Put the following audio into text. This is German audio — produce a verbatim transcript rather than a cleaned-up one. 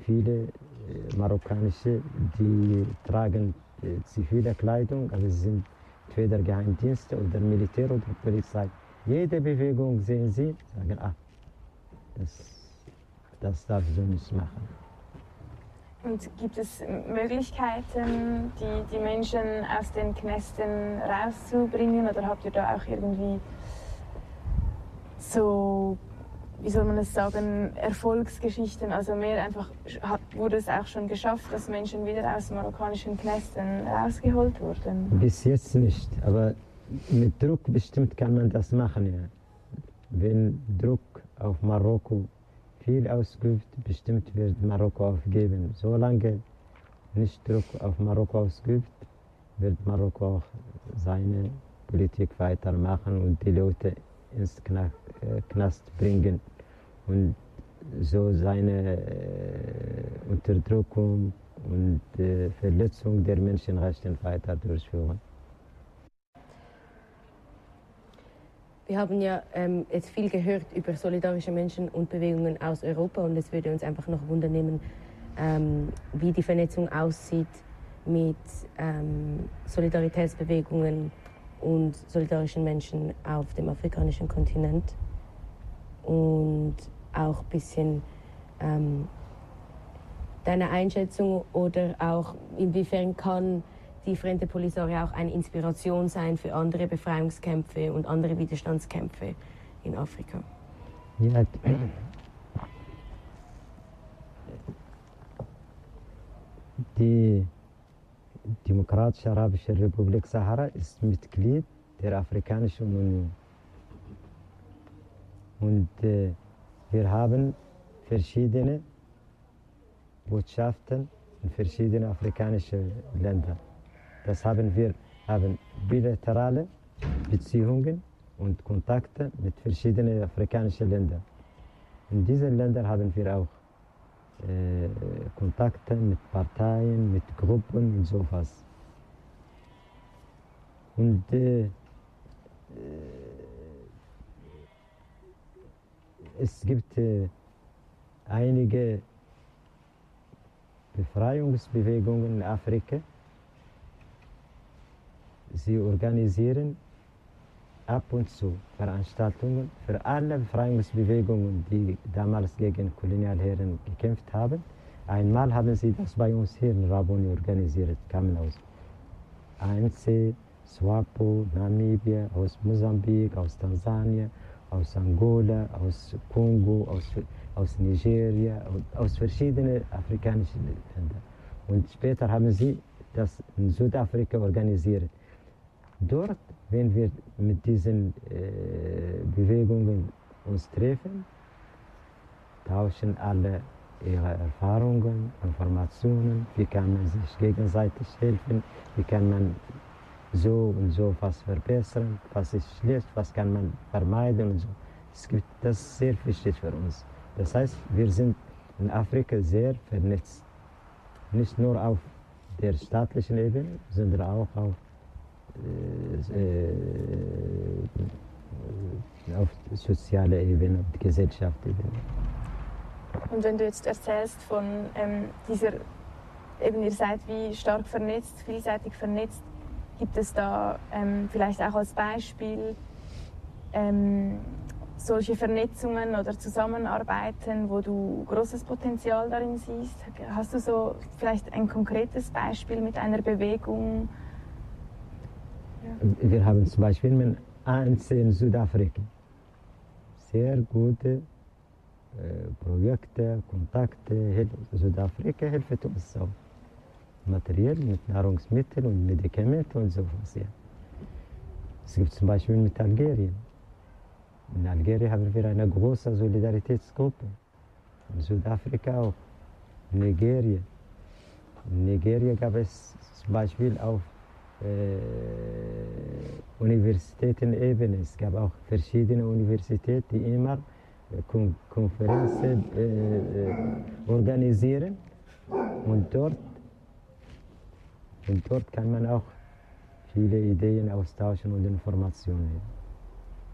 viele äh, marokkanische, die tragen äh, zivile Kleidung, also sie sind entweder Geheimdienste oder Militär oder Polizei. Jede Bewegung sehen sie, sagen, ah, das, das darf so nicht machen. Und gibt es Möglichkeiten, die, die Menschen aus den Knästen rauszubringen? Oder habt ihr da auch irgendwie so, wie soll man es sagen, Erfolgsgeschichten? Also mehr einfach, hat, wurde es auch schon geschafft, dass Menschen wieder aus marokkanischen Knästen rausgeholt wurden? Bis jetzt nicht, aber mit Druck bestimmt kann man das machen. Ja. Wenn Druck auf Marokko viel ausgeübt, bestimmt wird Marokko aufgeben. Solange nicht Druck auf Marokko ausgeübt, wird Marokko auch seine Politik weitermachen und die Leute ins Knast bringen und so seine äh, Unterdrückung und äh, Verletzung der Menschenrechte weiter durchführen. Wir haben ja ähm, jetzt viel gehört über solidarische Menschen und Bewegungen aus Europa und es würde uns einfach noch wundern nehmen, ähm, wie die Vernetzung aussieht mit ähm, Solidaritätsbewegungen und solidarischen Menschen auf dem afrikanischen Kontinent und auch ein bisschen ähm, deine Einschätzung oder auch inwiefern kann die Frente Polisario auch eine Inspiration sein für andere Befreiungskämpfe und andere Widerstandskämpfe in Afrika? Ja, die Demokratische Arabische Republik Sahara ist Mitglied der Afrikanischen Union. Und äh, wir haben verschiedene Botschaften in verschiedenen afrikanischen Ländern. Das haben wir haben bilaterale Beziehungen und Kontakte mit verschiedenen afrikanischen Ländern. In diesen Ländern haben wir auch äh, Kontakte mit Parteien, mit Gruppen und sowas. Und äh, es gibt äh, einige Befreiungsbewegungen in Afrika. Sie organisieren ab und zu Veranstaltungen für alle Befreiungsbewegungen, die damals gegen Kolonialherren gekämpft haben. Einmal haben sie das bei uns hier in Raboni organisiert, kamen aus A N C, SWAPO, Namibia, aus Mosambik, aus Tansania, aus Angola, aus Kongo, aus, aus Nigeria, aus verschiedenen afrikanischen Ländern. Und später haben sie das in Südafrika organisiert. Dort, wenn wir mit diesen äh, Bewegungen uns treffen, tauschen alle ihre Erfahrungen, Informationen, wie kann man sich gegenseitig helfen, wie kann man so und so was verbessern, was ist schlecht, was kann man vermeiden und so. Es gibt das sehr wichtig für uns. Das heißt, wir sind in Afrika sehr vernetzt. Nicht nur auf der staatlichen Ebene, sondern auch auf, äh, auf sozialer Ebene, auf Gesellschaftsebene. Und wenn du jetzt erzählst von ähm, dieser, eben ihr seid wie stark vernetzt, vielseitig vernetzt, gibt es da ähm, vielleicht auch als Beispiel ähm, solche Vernetzungen oder Zusammenarbeiten, wo du großes Potenzial darin siehst? Hast du so vielleicht ein konkretes Beispiel mit einer Bewegung? Ja. Wir haben zum Beispiel mit A N C in Südafrika sehr gute äh, Projekte, Kontakte. Südafrika hilft uns auch materiell mit Nahrungsmitteln und Medikamenten und sowas. Ja. Es gibt zum Beispiel mit Algerien. In Algerien haben wir eine große Solidaritätsgruppe. In Südafrika auch. In Nigeria. In Nigeria gab es zum Beispiel auf äh, Universitätenebene. Es gab auch verschiedene Universitäten, die immer äh, Kon Konferenzen äh, organisieren. Und dort, und dort kann man auch viele Ideen austauschen und Informationen.